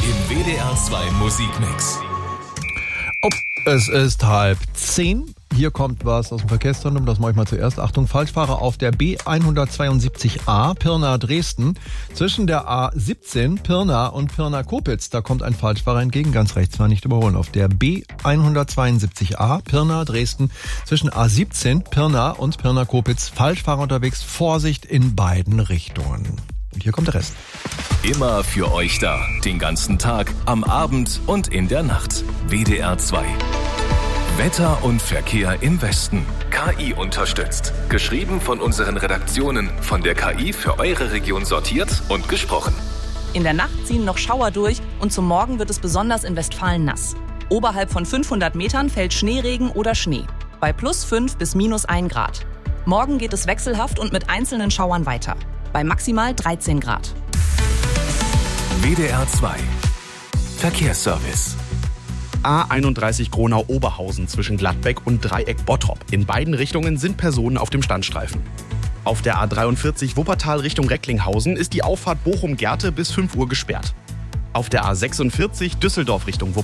im WDR 2 Musikmix. Es ist 9:30. Hier kommt was aus dem Verkehrszentrum, das mache ich mal zuerst. Achtung, Falschfahrer auf der B172a Pirna-Dresden. Zwischen der A17 Pirna und Pirna-Kopitz, da kommt ein Falschfahrer entgegen, ganz rechts, war nicht überholen. Auf der B172a Pirna-Dresden zwischen A17 Pirna und Pirna-Kopitz, Falschfahrer unterwegs, Vorsicht in beiden Richtungen. Und hier kommt der Rest. Immer für euch da, den ganzen Tag, am Abend und in der Nacht. WDR 2. Wetter und Verkehr im Westen. KI unterstützt. Geschrieben von unseren Redaktionen, von der KI für eure Region sortiert und gesprochen. In der Nacht ziehen noch Schauer durch und zum Morgen wird es besonders in Westfalen nass. Oberhalb von 500 Metern fällt Schneeregen oder Schnee. Bei +5 bis -1 Grad. Morgen geht es wechselhaft und mit einzelnen Schauern weiter. Bei maximal 13 Grad. WDR 2. Verkehrsservice. A31 Gronau-Oberhausen zwischen Gladbeck und Dreieck Bottrop. In beiden Richtungen sind Personen auf dem Standstreifen. Auf der A43 Wuppertal Richtung Recklinghausen ist die Auffahrt Bochum-Gerte bis 5 Uhr gesperrt. Auf der A46 Düsseldorf Richtung Wuppertal